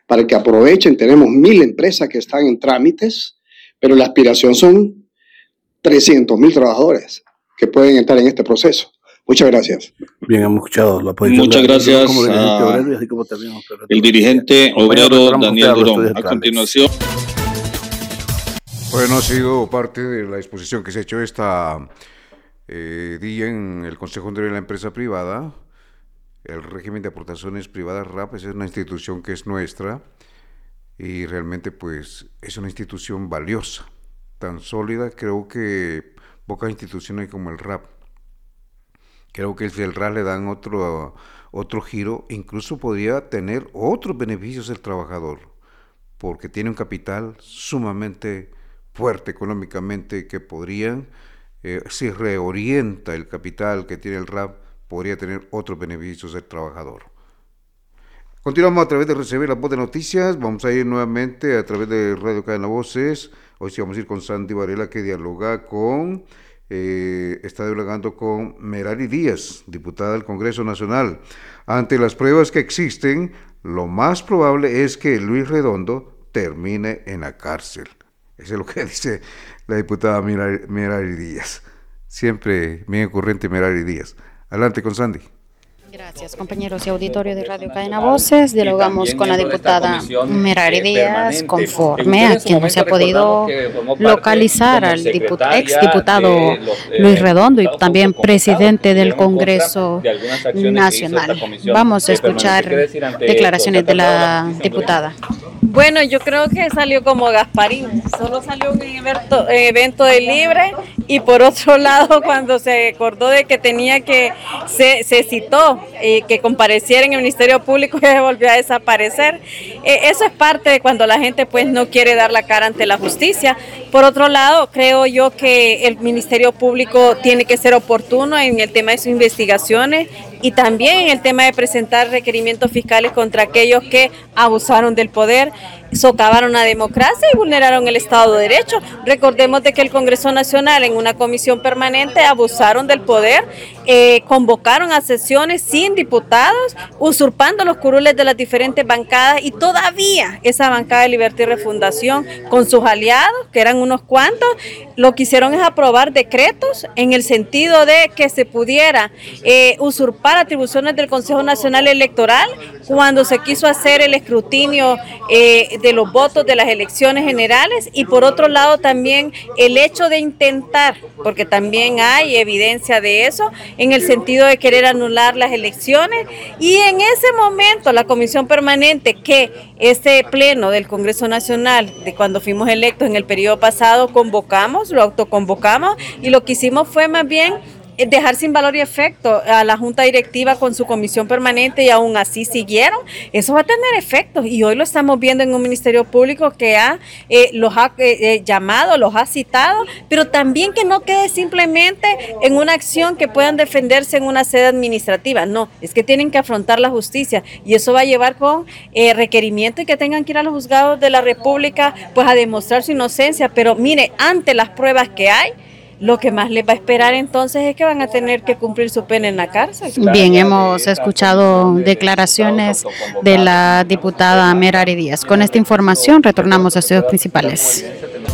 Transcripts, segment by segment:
para que aprovechen. Tenemos 1,000 empresas que están en trámites, pero la aspiración son 300,000 trabajadores que pueden estar en este proceso. Muchas gracias. Bien, hemos escuchado la posición. Muchas gracias el dirigente obrero Daniel Durón. A continuación. Bueno, ha sido parte de la exposición que se ha hecho esta día en el Consejo de la Empresa Privada. El régimen de aportaciones privadas RAP es una institución que es nuestra y realmente pues es una institución valiosa, tan sólida. Creo que pocas instituciones como el RAP. Creo que si el RAP le dan otro giro, incluso podría tener otros beneficios el trabajador, porque tiene un capital sumamente fuerte económicamente que podrían, si reorienta el capital que tiene el RAP, podría tener otros beneficios del trabajador. Continuamos a través de recibir la voz de noticias. Vamos a ir nuevamente a través de Radio Cadena Voces. Hoy sí vamos a ir con Sandy Varela, que dialoga está dialogando con Merari Díaz, diputada del Congreso Nacional. Ante las pruebas que existen, lo más probable es que Luis Redondo termine en la cárcel. Eso es lo que dice la diputada Merari Díaz. Siempre bien ocurrente Merari Díaz. Adelante con Sandy. Gracias, compañeros y auditorio de Radio Cadena Voces. Dialogamos con la diputada Merari Díaz conforme a que no se ha podido localizar al exdiputado Luis Redondo y también presidente del Congreso Nacional. Vamos a escuchar declaraciones de la diputada. Bueno, yo creo que salió como Gasparín, solo salió un evento de Libre, y por otro lado, cuando se acordó de que tenía que, se citó que compareciera en el Ministerio Público, y se volvió a desaparecer. Eso es parte de cuando la gente pues no quiere dar la cara ante la justicia. Por otro lado, creo yo que el Ministerio Público tiene que ser oportuno en el tema de sus investigaciones y también en el tema de presentar requerimientos fiscales contra aquellos que abusaron del poder, socavaron la democracia y vulneraron el Estado de Derecho. Recordemos de que el Congreso Nacional en una comisión permanente abusaron del poder, convocaron a sesiones sin diputados, usurpando los curules de las diferentes bancadas, y todavía esa bancada de Libertad y Refundación con sus aliados, que eran unos cuantos, lo que hicieron es aprobar decretos en el sentido de que se pudiera usurpar atribuciones del Consejo Nacional Electoral cuando se quiso hacer el escrutinio de los votos de las elecciones generales, y por otro lado también el hecho de intentar, porque también hay evidencia de eso, en el sentido de querer anular las elecciones. Y en ese momento la comisión permanente, que ese pleno del Congreso Nacional, de cuando fuimos electos en el periodo pasado, convocamos, lo autoconvocamos, y lo que hicimos fue más bien dejar sin valor y efecto a la Junta Directiva con su comisión permanente, y aún así siguieron. Eso va a tener efectos, y hoy lo estamos viendo en un Ministerio Público que los ha llamado, los ha citado, pero también que no quede simplemente en una acción que puedan defenderse en una sede administrativa. No, es que tienen que afrontar la justicia, y eso va a llevar con requerimiento, y que tengan que ir a los juzgados de la República pues a demostrar su inocencia. Pero mire, ante las pruebas que hay, lo que más les va a esperar entonces es que van a tener que cumplir su pena en la cárcel. Bien, hemos escuchado declaraciones de la diputada Merari Díaz. Con esta información retornamos a estudios principales.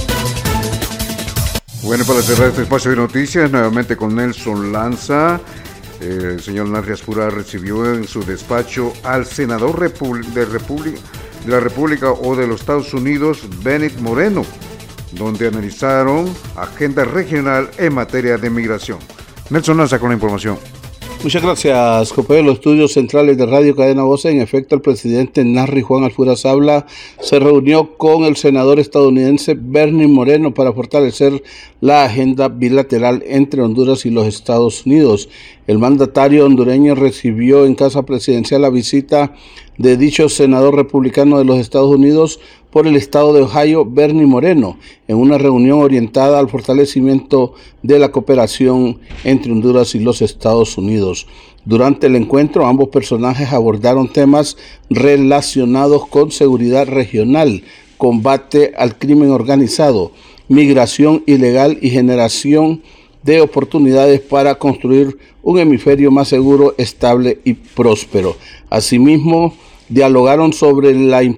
Bueno, para cerrar este espacio de noticias, nuevamente con Nelson Lanza. El señor Narri Aspura recibió en su despacho al senador de la República o de los Estados Unidos, Bennet Moreno, donde analizaron agenda regional en materia de migración. Nelson Lanza con la información. Muchas gracias, compañero. Los estudios centrales de Radio Cadena Voces. En efecto, el presidente Narri Juan Alfuraz Sabla se reunió con el senador estadounidense Bennet Moreno para fortalecer la agenda bilateral entre Honduras y los Estados Unidos. El mandatario hondureño recibió en casa presidencial la visita de dicho senador republicano de los Estados Unidos por el estado de Ohio, Bennet Moreno, en una reunión orientada al fortalecimiento de la cooperación entre Honduras y los Estados Unidos. Durante el encuentro, ambos personajes abordaron temas relacionados con seguridad regional, combate al crimen organizado, migración ilegal y generación de oportunidades para construir un hemisferio más seguro, estable y próspero. Asimismo, dialogaron sobre la